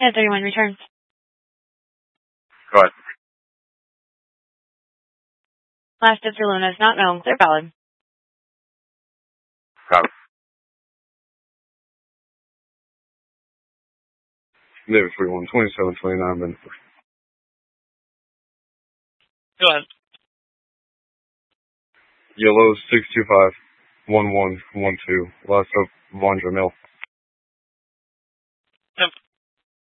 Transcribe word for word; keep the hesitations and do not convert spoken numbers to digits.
ten thirty-one returns. Go ahead. Last of Luna is not known. They're valid. Got it. David forty-one, twenty-seven, twenty-nine, Ben. Go ahead. Yellow, six two five, one one one two. Last of Vondra Mill.